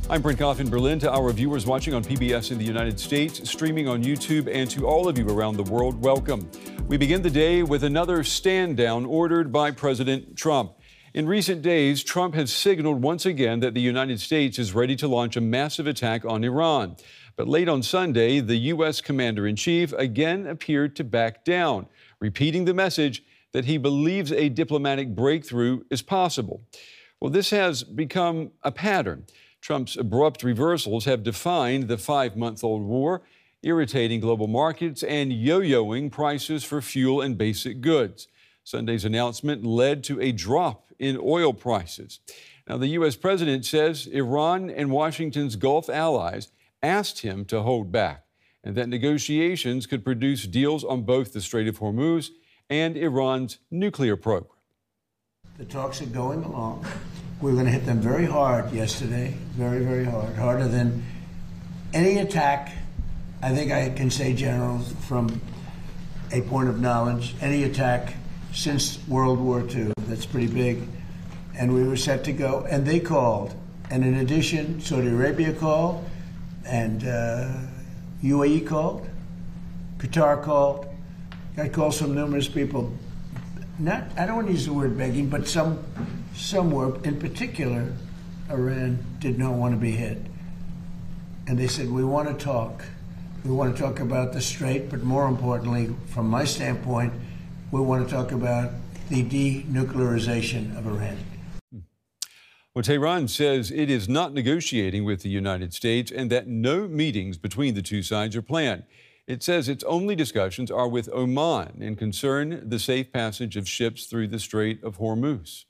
I'm Brent Goff in Berlin. To our viewers watching on PBS in the United States, streaming on YouTube, and to all of you around the world, welcome. We begin the day with another stand down ordered by President Trump. In recent days, Trump has signaled once again that the United States is ready to launch a massive attack on Iran. But late on Sunday, the U.S. Commander-in-Chief again appeared to back down, repeating the message that he believes a diplomatic breakthrough is possible. Well, this has become a pattern. Trump's abrupt reversals have defined the 5-month-old war, irritating global markets and yo-yoing prices for fuel and basic goods. Sunday's announcement led to a drop in oil prices. Now, the U.S. president says Iran and Washington's Gulf allies asked him to hold back, and that negotiations could produce deals on both the Strait of Hormuz and Iran's nuclear program. The talks are going along. We were going to hit them very hard yesterday, very, very hard, harder than any attack. I think I can say, General, from a point of knowledge, any attack since World War II. That's pretty big. And we were set to go, and they called. And in addition, Saudi Arabia called, and UAE called, Qatar called. Got calls from numerous people. I don't want to use the word begging, but some were. In particular, Iran did not want to be hit. And they said, we want to talk. We want to talk about the Strait, but more importantly, from my standpoint, we want to talk about the denuclearization of Iran. Well, Tehran says it is not negotiating with the United States and that no meetings between the two sides are planned. It says its only discussions are with Oman and concern the safe passage of ships through the Strait of Hormuz.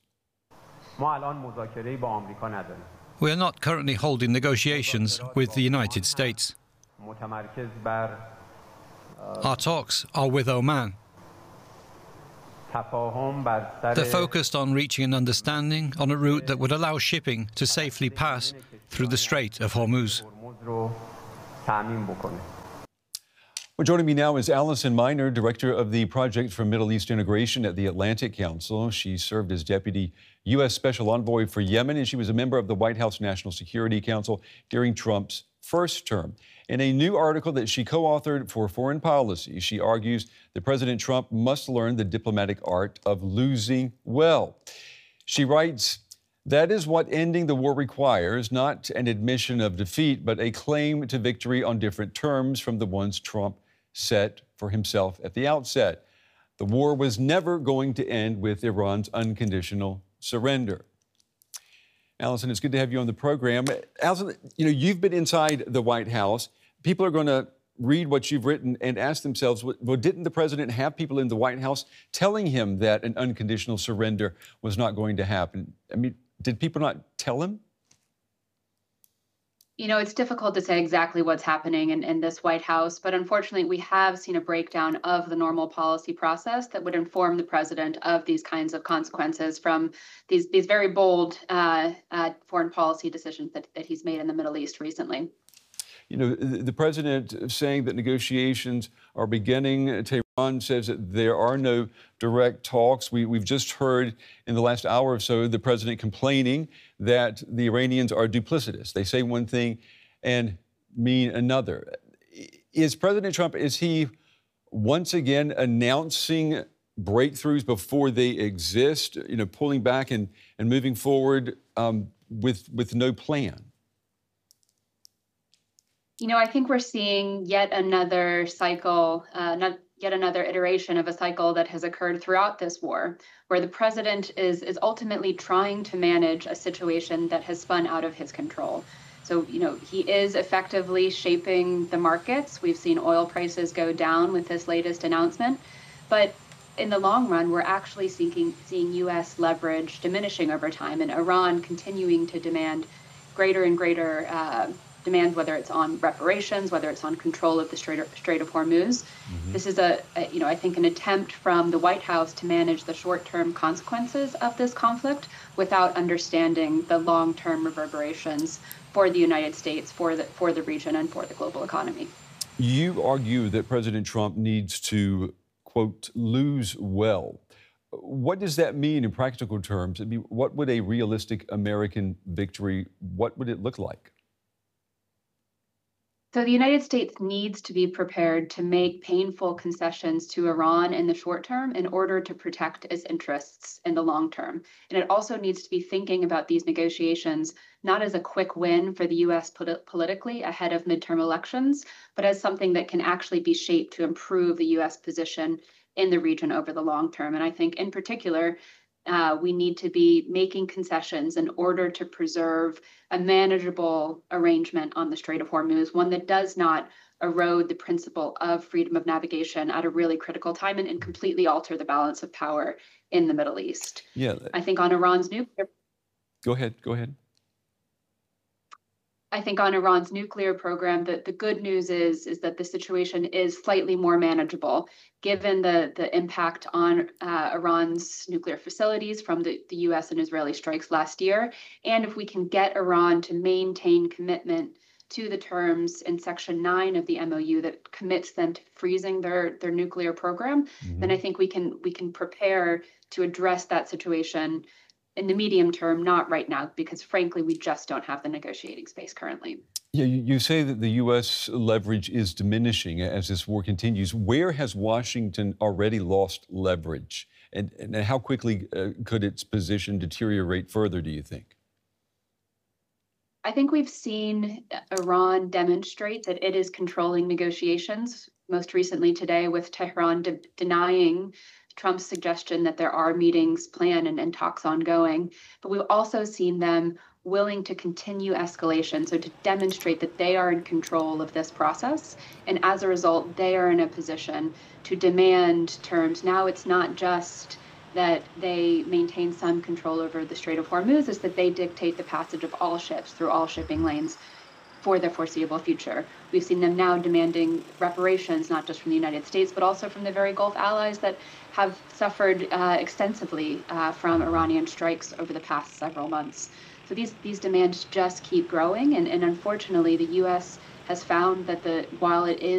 We are not currently holding negotiations with the United States. Our talks are with Oman. They're focused on reaching an understanding on a route that would allow shipping to safely pass through the Strait of Hormuz. Well, joining me now is Allison Miner, Director of the Project for Middle East Integration at the Atlantic Council. She served as Deputy U.S. Special Envoy for Yemen, and she was a member of the White House National Security Council during Trump's first term. In a new article that she co-authored for Foreign Policy, she argues that President Trump must learn the diplomatic art of losing well. She writes, that is what ending the war requires, not an admission of defeat, but a claim to victory on different terms from the ones Trump set for himself at the outset. The war was never going to end with Iran's unconditional surrender. Allison, it's good to have you on the program. Allison, you've been inside the White House. People are going to read what you've written and ask themselves, well, didn't the president have people in the White House telling him that an unconditional surrender was not going to happen? I mean, did people not tell him? It's difficult to say exactly what's happening in this White House, but unfortunately, we have seen a breakdown of the normal policy process that would inform the president of these kinds of consequences from these very bold foreign policy decisions that he's made in the Middle East recently. The president saying that negotiations are beginning. Tehran says that there are no direct talks. We've just heard in the last hour or so the president complaining that the Iranians are duplicitous. They say one thing and mean another. Is President Trump, is he once again announcing breakthroughs before they exist, pulling back and moving forward with no plan? I think we're seeing yet another cycle, yet another iteration of a cycle that has occurred throughout this war, where the president is ultimately trying to manage a situation that has spun out of his control. So, he is effectively shaping the markets. We've seen oil prices go down with this latest announcement. But in the long run, we're actually seeing U.S. leverage diminishing over time, and Iran continuing to demand greater and greater demands, whether it's on reparations, whether it's on control of the Strait of Hormuz. Mm-hmm. This is I think an attempt from the White House to manage the short-term consequences of this conflict without understanding the long-term reverberations for the United States, for the region, and for the global economy. You argue that President Trump needs to, quote, lose well. What does that mean in practical terms? I mean, what would a realistic American victory, what would it look like? So the United States needs to be prepared to make painful concessions to Iran in the short term in order to protect its interests in the long term. And it also needs to be thinking about these negotiations not as a quick win for the US politically ahead of midterm elections, but as something that can actually be shaped to improve the US position in the region over the long term. And I think in particular, we need to be making concessions in order to preserve a manageable arrangement on the Strait of Hormuz, one that does not erode the principle of freedom of navigation at a really critical time and completely alter the balance of power in the Middle East. Yeah. I think on Iran's nuclear Go ahead. I think on Iran's nuclear program, the good news is that the situation is slightly more manageable, given the impact on Iran's nuclear facilities from the U.S. and Israeli strikes last year. And if we can get Iran to maintain commitment to the terms in Section 9 of the MOU that commits them to freezing their nuclear program, then I think we can prepare to address that situation in the medium term, not right now, because frankly, we just don't have the negotiating space currently. Yeah, you say that the U.S. leverage is diminishing as this war continues. Where has Washington already lost leverage? And how quickly could its position deteriorate further, do you think? I think we've seen Iran demonstrate that it is controlling negotiations, most recently today with Tehran denying Trump's suggestion that there are meetings planned and talks ongoing. But we've also seen them willing to continue escalation, so to demonstrate that they are in control of this process. And as a result, they are in a position to demand terms. Now it's not just that they maintain some control over the Strait of Hormuz, is that they dictate the passage of all ships through all shipping lanes for the foreseeable future. We've seen them now demanding reparations, not just from the United States, but also from the very Gulf allies that have suffered extensively from Iranian strikes over the past several months. So these demands just keep growing, and unfortunately, the U.S. has found that while it is